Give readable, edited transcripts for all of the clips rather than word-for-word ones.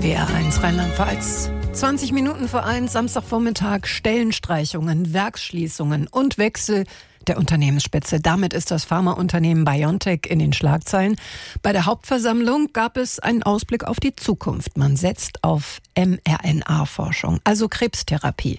SWR1 Rheinland-Pfalz. 20 Minuten vor 1, Samstagvormittag, Stellenstreichungen, Werksschließungen und Wechsel der Unternehmensspitze. Damit ist das Pharmaunternehmen BioNTech in den Schlagzeilen. Bei der Hauptversammlung gab es einen Ausblick auf die Zukunft. Man setzt auf mRNA-Forschung, also Krebstherapie.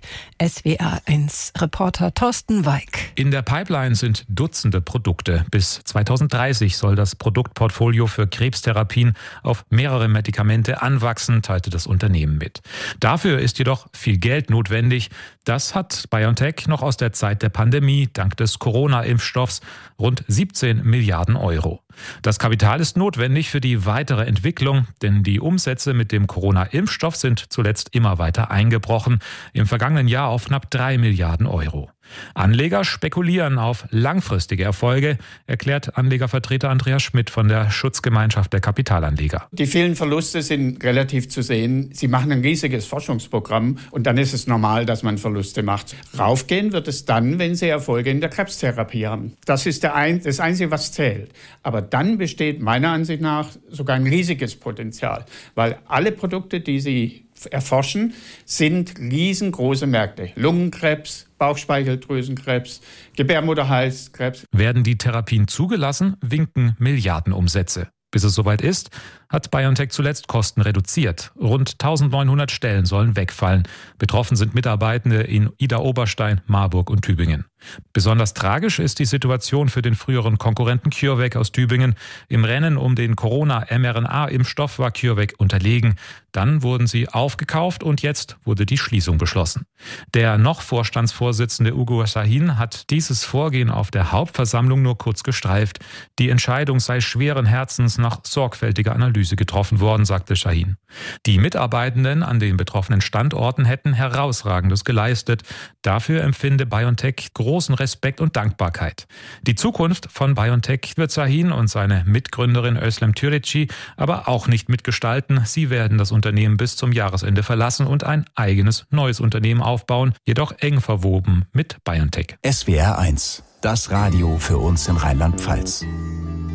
SWR1-Reporter Thorsten Weig. In der Pipeline sind Dutzende Produkte. Bis 2030 soll das Produktportfolio für Krebstherapien auf mehrere Medikamente anwachsen, teilte das Unternehmen mit. Dafür ist jedoch viel Geld notwendig. Das hat BioNTech noch aus der Zeit der Pandemie dank des Corona-Impfstoffs, rund 17 Milliarden Euro. Das Kapital ist notwendig für die weitere Entwicklung, denn die Umsätze mit dem Corona-Impfstoff sind zuletzt immer weiter eingebrochen, im vergangenen Jahr auf knapp 3 Milliarden Euro. Anleger spekulieren auf langfristige Erfolge, erklärt Anlegervertreter Andreas Schmidt von der Schutzgemeinschaft der Kapitalanleger. Die vielen Verluste sind relativ zu sehen. Sie machen ein riesiges Forschungsprogramm und dann ist es normal, dass man Verluste macht. Raufgehen wird es dann, wenn Sie Erfolge in der Krebstherapie haben. Das ist das Einzige, was zählt. Aber dann besteht meiner Ansicht nach sogar ein riesiges Potenzial, weil alle Produkte, die Sie erforschen, sind riesengroße Märkte. Lungenkrebs, Bauchspeicheldrüsenkrebs, Gebärmutterhalskrebs. Werden die Therapien zugelassen, winken Milliardenumsätze. Bis es soweit ist, hat BioNTech zuletzt Kosten reduziert. Rund 1900 Stellen sollen wegfallen. Betroffen sind Mitarbeitende in Idar-Oberstein, Marburg und Tübingen. Besonders tragisch ist die Situation für den früheren Konkurrenten CureVac aus Tübingen. Im Rennen um den Corona-mRNA-Impfstoff war CureVac unterlegen. Dann wurden sie aufgekauft und jetzt wurde die Schließung beschlossen. Der noch Vorstandsvorsitzende Ugur Sahin hat dieses Vorgehen auf der Hauptversammlung nur kurz gestreift. Die Entscheidung sei schweren Herzens nach sorgfältiger Analyse getroffen worden, sagte Sahin. Die Mitarbeitenden an den betroffenen Standorten hätten Herausragendes geleistet. Dafür empfinde BioNTech großen Respekt und Dankbarkeit. Die Zukunft von BioNTech wird Sahin und seine Mitgründerin Özlem Türeci aber auch nicht mitgestalten. Sie werden das Unternehmen bis zum Jahresende verlassen und ein eigenes neues Unternehmen aufbauen, jedoch eng verwoben mit BioNTech. SWR1, das Radio für uns in Rheinland-Pfalz.